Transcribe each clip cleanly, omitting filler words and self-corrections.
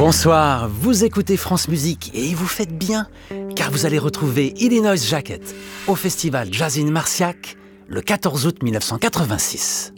Bonsoir, vous écoutez France Musique et vous faites bien, car vous allez retrouver Illinois Jacquet au festival Jazz in Marciac le 14 août 1986.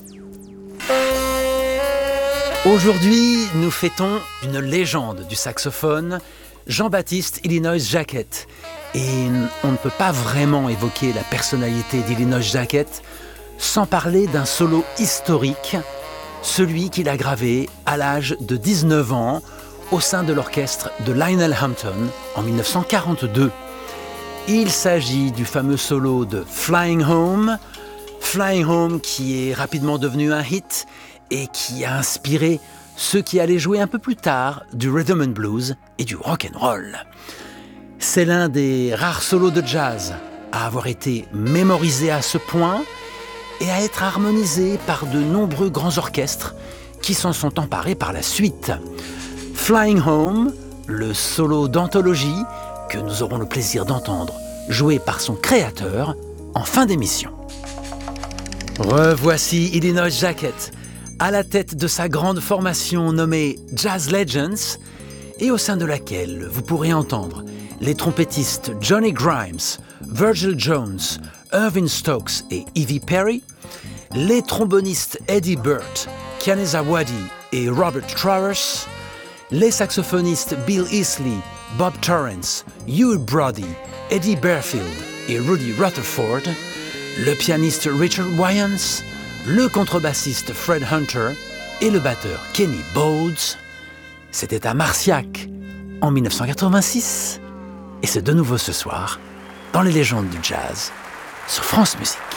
Aujourd'hui, nous fêtons une légende du saxophone, Jean-Baptiste Illinois Jacquet. Et on ne peut pas vraiment évoquer la personnalité d'Illinois Jacquet sans parler d'un solo historique, celui qu'il a gravé à l'âge de 19 ans au sein de l'orchestre de Lionel Hampton en 1942. Il s'agit du fameux solo de Flying Home qui est rapidement devenu un hit et qui a inspiré ceux qui allaient jouer un peu plus tard du rhythm and blues et du rock and roll. C'est l'un des rares solos de jazz à avoir été mémorisé à ce point et à être harmonisé par de nombreux grands orchestres qui s'en sont emparés par la suite. Flying Home, le solo d'anthologie que nous aurons le plaisir d'entendre, joué par son créateur en fin d'émission. Revoici Illinois Jacquet à la tête de sa grande formation nommée Jazz Legends et au sein de laquelle vous pourrez entendre les trompettistes Johnny Grimes, Virgil Jones, Irving Stokes et Evie Perry, les trombonistes Eddie Burt, Kianeza Wadi et Robert Travers, les saxophonistes Bill Easley, Bob Torrance, Hugh Brody, Eddie Bearfield et Rudy Rutherford, le pianiste Richard Wyans, le contrebassiste Fred Hunter et le batteur Kenny Bowles. C'était à Marciac en 1986 et c'est de nouveau ce soir dans les légendes du jazz sur France Musique.